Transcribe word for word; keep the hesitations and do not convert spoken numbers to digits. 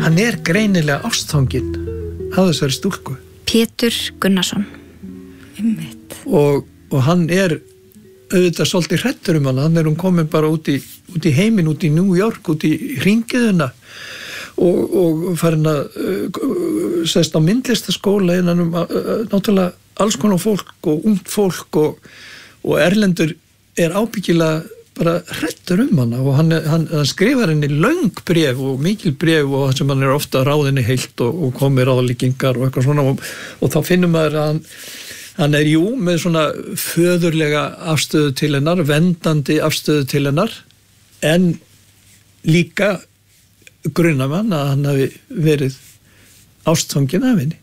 hann er greinilega ástfanginn af þessari stúlku. Pétur Gunnarsson. Einmitt. Og, og hann er auðvitað svolítið hrættur um hana, hann er hún komin bara út í, út í heiminn, út í New York, út í hringiðuna og, og farin að uh, sest á myndlistaskóla innan um uh, náttúrulega alls konar fólk og ungt fólk og, og Erlendur er ábyggilega bara hrættur um hana og hann, hann, hann skrifar henni löng bréf og mikil bréf og sem hann er ofta ráðinni heilt og, og komir ráðlíkingar og eitthvað svona og, og þá finnum maður að hann, hann er jú með svona föðurlega afstöðu til hennar, vendandi afstöðu til hennar en líka grunar mann að hann hafi verið ástfanginn af henni.